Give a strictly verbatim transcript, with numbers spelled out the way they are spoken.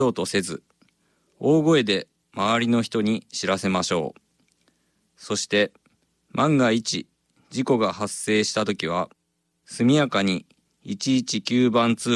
ようとせず、大声で周りの人に知らせましょう。そして、万が一事故が発生したときは、速やかにいちいちきゅうばん通